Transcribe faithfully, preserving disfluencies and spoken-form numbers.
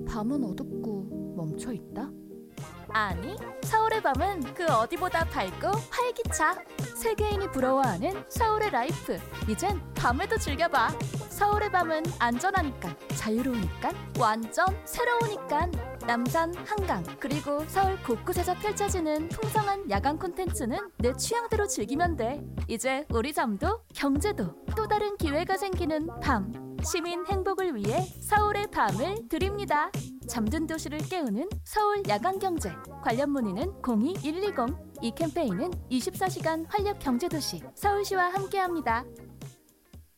밤은 어둡고 멈춰 있다? 아니, 서울의 밤은 그 어디보다 밝고 활기차. 세계인이 부러워하는 서울의 라이프. 이젠 밤에도 즐겨봐. 서울의 밤은 안전하니까, 자유로우니까, 완전 새로우니까. 남산, 한강, 그리고 서울 곳곳에서 펼쳐지는 풍성한 야간 콘텐츠는 내 취향대로 즐기면 돼. 이제 우리 잠도 경제도 또 다른 기회가 생기는 밤. 시민 행복을 위해 서울의 밤을 드립니다. 잠든 도시를 깨우는 서울 야간경제. 관련 문의는 공이 일이공. 이 캠페인은 이십사 시간 활력 경제도시 서울시와 함께합니다.